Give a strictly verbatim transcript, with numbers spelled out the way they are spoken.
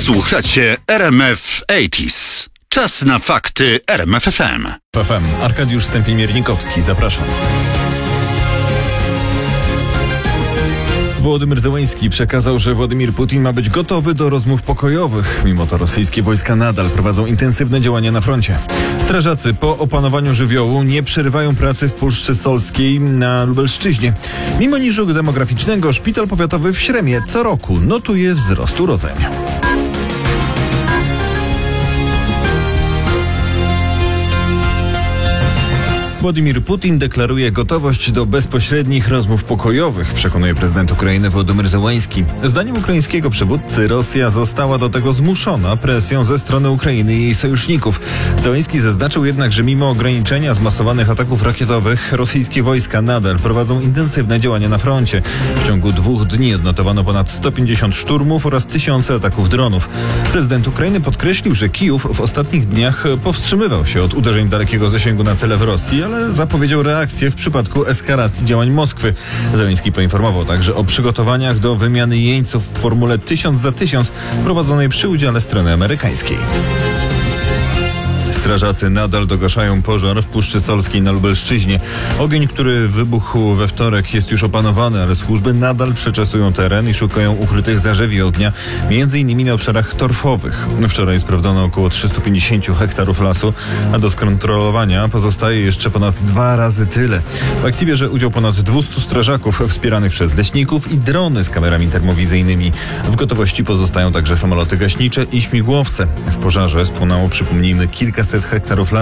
Słuchacie R M F osiemdziesiąt. Czas na fakty R M F F M. F M. Arkadiusz Stępień-Miernikowski, zapraszam. Wołodymyr Zełenski przekazał, że Władimir Putin ma być gotowy do rozmów pokojowych. Mimo to rosyjskie wojska nadal prowadzą intensywne działania na froncie. Strażacy po opanowaniu żywiołu nie przerywają pracy w Puszczy Solskiej na Lubelszczyźnie. Mimo niżu demograficznego szpital powiatowy w Śremie co roku notuje wzrost urodzeń. Władimir Putin deklaruje gotowość do bezpośrednich rozmów pokojowych, przekonuje prezydent Ukrainy Wołodymyr Zełenski. Zdaniem ukraińskiego przywódcy Rosja została do tego zmuszona presją ze strony Ukrainy i jej sojuszników. Zełenski zaznaczył jednak, że mimo ograniczenia zmasowanych ataków rakietowych, rosyjskie wojska nadal prowadzą intensywne działania na froncie. W ciągu dwóch dni odnotowano ponad sto pięćdziesiąt szturmów oraz tysiące ataków dronów. Prezydent Ukrainy podkreślił, że Kijów w ostatnich dniach powstrzymywał się od uderzeń dalekiego zasięgu na cele w Rosji, ale zapowiedział reakcję w przypadku eskalacji działań Moskwy. Zełenski poinformował także o przygotowaniach do wymiany jeńców w formule tysiąc za tysiąc prowadzonej przy udziale strony amerykańskiej. Strażacy nadal dogaszają pożar w Puszczy Solskiej na Lubelszczyźnie. Ogień, który wybuchł we wtorek, jest już opanowany, ale służby nadal przeczesują teren i szukają ukrytych zarzewi ognia, między innymi na obszarach torfowych. Wczoraj sprawdzono około trzysta pięćdziesiąt hektarów lasu, a do skontrolowania pozostaje jeszcze ponad dwa razy tyle. W akcji bierze udział ponad dwieście strażaków wspieranych przez leśników i drony z kamerami termowizyjnymi. W gotowości pozostają także samoloty gaśnicze i śmigłowce. W pożarze spłonęło, przypomnijmy, kilkaset hektarów lasu.